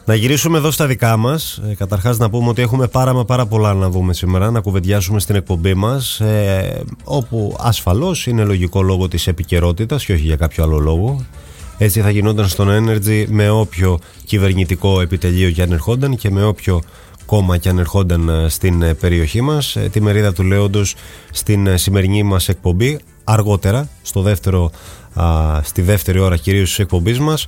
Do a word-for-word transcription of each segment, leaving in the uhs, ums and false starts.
Να γυρίσουμε εδώ στα δικά μας. Ε, καταρχάς να πούμε ότι έχουμε πάρα μα πάρα πολλά να δούμε σήμερα, να κουβεντιάσουμε στην εκπομπή μας, ε, όπου ασφαλώς είναι λογικό λόγο της επικαιρότητας και όχι για κάποιο άλλο λόγο. Έτσι θα γινόταν στον Energy με όποιο κυβερνητικό επιτελείο και αν ερχόταν και με όποιο κόμμα και αν ερχόταν στην περιοχή μας. Ε, τη μερίδα του λέοντος στην σημερινή μας εκπομπή. Αργότερα, στο δεύτερο, α, στη δεύτερη ώρα κυρίως της εκπομπής μας,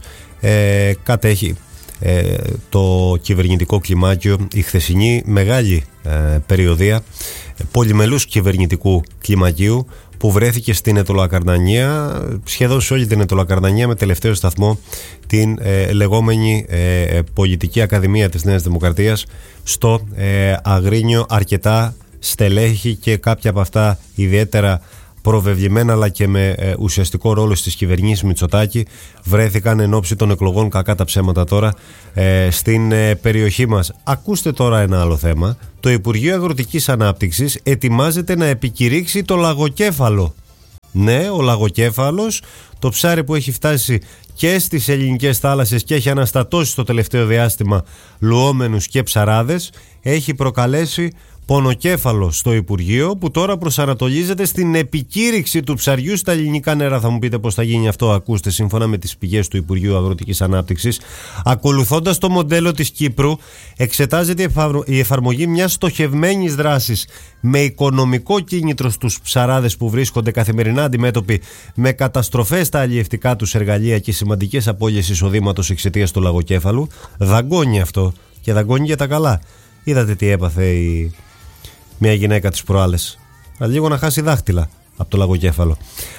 ε, κατέχει ε, το κυβερνητικό κλιμάκιο η χθεσινή μεγάλη ε, περιοδία ε, πολυμελούς κυβερνητικού κλιμακίου που βρέθηκε στην Αιτωλοακαρνανία, σχεδόν σε όλη την Αιτωλοακαρνανία, με τελευταίο σταθμό την ε, λεγόμενη ε, Πολιτική Ακαδημία της Νέας Δημοκρατίας στο ε, Αγρίνιο. Αρκετά στελέχη και κάποια από αυτά ιδιαίτερα προβεβλημένα αλλά και με ε, ουσιαστικό ρόλο στις κυβερνήσεις Μητσοτάκη βρέθηκαν εν ώψη των εκλογών, κακά τα ψέματα τώρα, ε, στην ε, περιοχή μας. Ακούστε τώρα ένα άλλο θέμα. Το Υπουργείο Αγροτικής Ανάπτυξης ετοιμάζεται να επικηρύξει το λαγοκέφαλο. Ναι, ο λαγοκέφαλος, το ψάρι που έχει φτάσει και στις ελληνικές θάλασσες και έχει αναστατώσει στο τελευταίο διάστημα λουόμενους και ψαράδες, έχει προκαλέσει πονοκέφαλο στο Υπουργείο, που τώρα προσανατολίζεται στην επικήρυξη του ψαριού στα ελληνικά νερά. Θα μου πείτε πώς θα γίνει αυτό. Ακούστε, σύμφωνα με τις πηγές του Υπουργείου Αγροτικής Ανάπτυξης, ακολουθώντας το μοντέλο της Κύπρου, εξετάζεται η εφαρμογή μιας στοχευμένης δράσης με οικονομικό κίνητρο στους ψαράδες που βρίσκονται καθημερινά αντιμέτωποι με καταστροφές στα αλλιευτικά τους εργαλεία και σημαντικές απώλειες εισοδήματος εξαιτίας του λαγοκέφαλου. Δαγκώνει αυτό, και δαγκώνει για τα καλά. Είδατε τι έπαθε η μια γυναίκα τις προάλλες. Λίγο να χάσει δάχτυλα από το λαγοκέφαλο.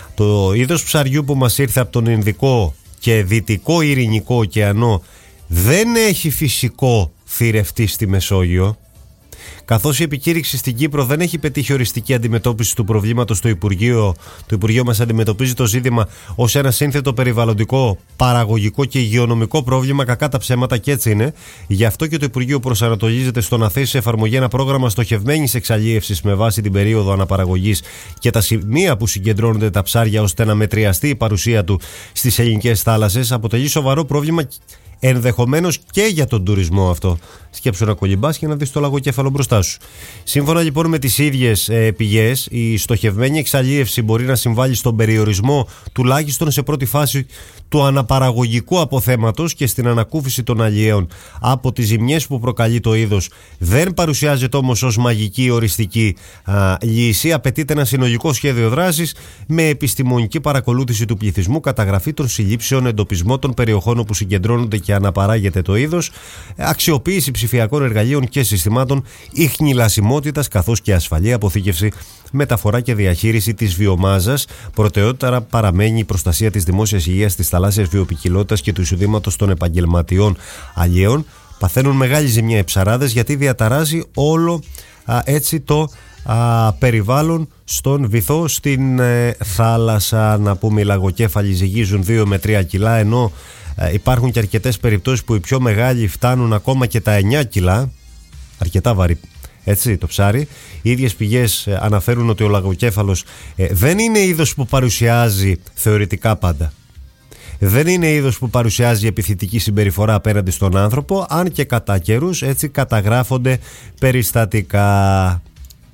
Το είδος ψαριού που μας ήρθε από τον Ινδικό και Δυτικό Ειρηνικό ωκεανό δεν έχει φυσικό θηρευτή στη Μεσόγειο. Καθώς η επικήρυξη στην Κύπρο δεν έχει πετύχει οριστική αντιμετώπιση του προβλήματος, το Υπουργείο, το Υπουργείο μας αντιμετωπίζει το ζήτημα ως ένα σύνθετο περιβαλλοντικό, παραγωγικό και υγειονομικό πρόβλημα, κακά τα ψέματα, και έτσι είναι. Γι' αυτό και το Υπουργείο προσανατολίζεται στο να θέσει σε εφαρμογή ένα πρόγραμμα στοχευμένης εξαλίευσης με βάση την περίοδο αναπαραγωγής και τα σημεία που συγκεντρώνονται τα ψάρια, ώστε να μετριαστεί η παρουσία του στις ελληνικές θάλασσες. Αποτελεί σοβαρό πρόβλημα ενδεχομένως και για τον τουρισμό αυτό. Σκέψου να κολυμπάς και να δεις το λαγοκέφαλο μπροστά σου. Σύμφωνα λοιπόν με τις ίδιες ε, πηγές, η στοχευμένη εξαλίευση μπορεί να συμβάλλει στον περιορισμό, τουλάχιστον σε πρώτη φάση, του αναπαραγωγικού αποθέματος και στην ανακούφιση των αλλιέων από τις ζημιές που προκαλεί το είδος. Δεν παρουσιάζεται όμως ως μαγική οριστική α, λύση. Απαιτείται ένα συνολικό σχέδιο δράσης με επιστημονική παρακολούθηση του πληθυσμού, καταγραφή των συλλήψεων, εντοπισμό των περιοχών όπου συγκεντρώνονται και αναπαράγεται το είδος, αξιοποίηση ψηφιακών εργαλείων και συστημάτων ιχνηλασιμότητας, καθώς και ασφαλή αποθήκευση, μεταφορά και διαχείριση της βιομάζας. Προτεραιότητα παραμένει η προστασία της δημόσιας υγείας, της θαλάσσιας βιοποικιλότητας και του εισοδήματος των επαγγελματιών αλλιέων. Παθαίνουν μεγάλη ζημιά οι ψαράδες, γιατί διαταράζει όλο α, έτσι το α, περιβάλλον στον βυθό, στην ε, θάλασσα. Να πούμε, οι λαγοκέφαλοι ζυγίζουν δύο με τρία κιλά, ενώ ε, υπάρχουν και αρκετές περιπτώσεις που οι πιο μεγάλοι φτάνουν ακόμα και τα εννιά κιλά. Αρκετά βαρύ, έτσι, το ψάρι. Οι ίδιες πηγές ε, αναφέρουν ότι ο λαγοκέφαλος ε, δεν είναι είδος που παρουσιάζει θεωρητικά πάντα. Δεν είναι είδος που παρουσιάζει επιθετική συμπεριφορά απέναντι στον άνθρωπο, αν και κατά καιρούς έτσι καταγράφονται περιστατικά.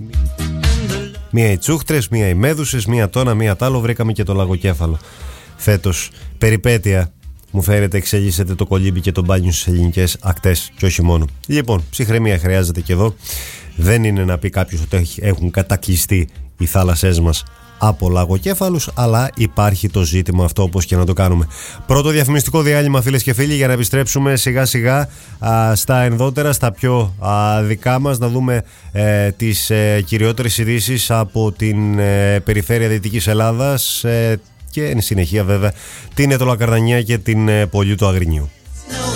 Μία οι τσούχτρες, μία οι μέδουσες, μία τόνα, μία τ' άλλο. Βρήκαμε και το λαγοκέφαλο φέτος. Περιπέτεια, μου φαίνεται, εξελίσσεται το κολύμπι και το μπάνιο στις ελληνικές ακτές, και όχι μόνο. Λοιπόν, ψυχραιμία χρειάζεται και εδώ. Δεν είναι να πει κάποιος ότι έχουν κατακλειστεί οι θάλασσές μας από λαγοκέφαλους, αλλά υπάρχει το ζήτημα αυτό, όπως και να το κάνουμε. Πρώτο διαφημιστικό διάλειμμα, φίλες και φίλοι, για να επιστρέψουμε σιγά σιγά α, στα ενδότερα, στα πιο α, δικά μας, να δούμε ε, τις ε, κυριότερες ειδήσεις από την ε, περιφέρεια Δυτικής Ελλάδας ε, και εν συνεχεία βέβαια την Αιτωλοακαρνανία και την ε, πόλη του Αγρινίου.